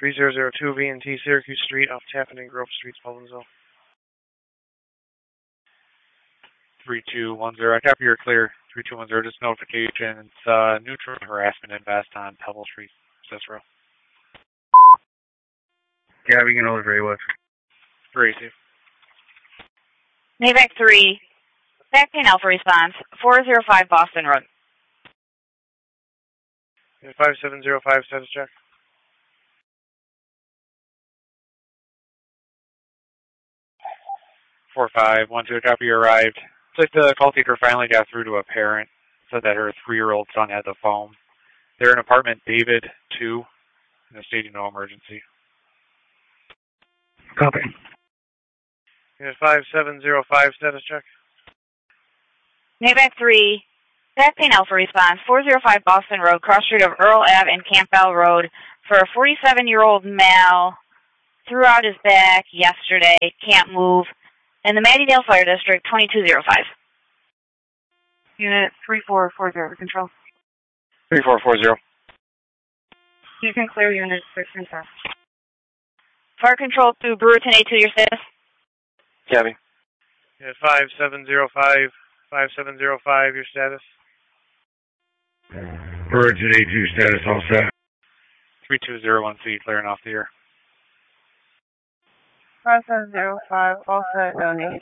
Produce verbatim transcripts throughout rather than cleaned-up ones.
three zero zero two V and T Syracuse Street off Tappan and Grove Streets, Baldwinsville. three two one zero. I copy, you're clear. three two one zero, just notification. It's uh, neutral harassment invest on Pebble Street, Cicero. Yeah, we can hold it very well. Very safe. Maybach three, Vaccine Alpha response, four zero five Boston Road. five seven zero five, status check. four five one two, copy, you arrived. It's like the call taker finally got through to a parent, said that her three-year-old son had the phone. They're in apartment David two, in a state of no emergency. Copy. Unit five seven zero five, status check. Maybach three, Vaccine Alpha response, four zero five Boston Road, cross street of Earl Ave and Campbell Road, for a forty-seven-year-old male. Threw out his back yesterday, can't move. In the Mattydale Fire District, twenty-two oh five. Unit three four four zero, control. three four four zero. You can clear unit six and seven. Fire control to Brewerton A two, your status? Copy. Unit five seven zero five, five seven zero five, your status? Brewerton A two, status all set. three two zero one C, clearing off the air. five seven zero five, all set, no need.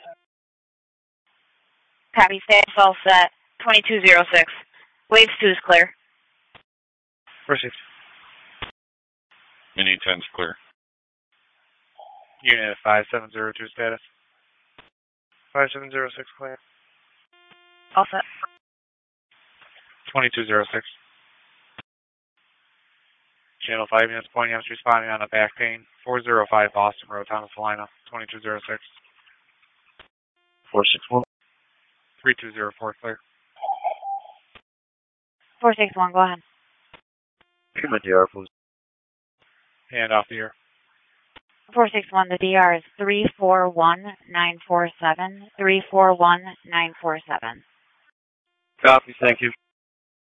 Copy, status all set, twenty-two oh six. Waves two is clear. Received. Mini ten's clear. Unit five seven zero two, status. five seven zero six, clear. All set. twenty-two oh six. Channel five units pointing out responding on a back pain. four oh five Boston Road, Thomas Salina, twenty-two oh six. four six one. three two zero four, clear. four six one, go ahead. Come D R, please. And off the air. four six one, the D R is three four one nine four seven, three four one nine four seven. Copy, thank you.